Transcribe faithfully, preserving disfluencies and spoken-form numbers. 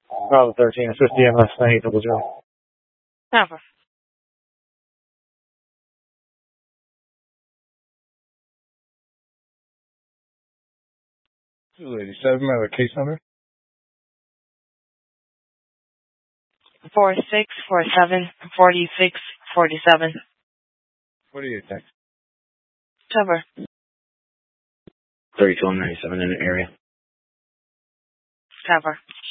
Bravo thirteen, it's fifty M S ninety double zero. Never. two eighty-seven, my other case number. Four six four seven forty six forty seven. What are your text? Cover. thirty-two ninety-seven in the area. Cover.